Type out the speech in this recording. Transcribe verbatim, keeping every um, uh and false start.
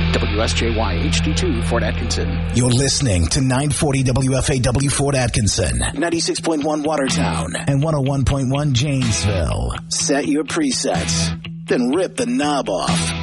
W S J Y H D two Fort Atkinson. You're listening to nine forty W F A W Fort Atkinson, ninety-six point one Watertown, and one oh one point one Janesville. Set your presets, then rip the knob off.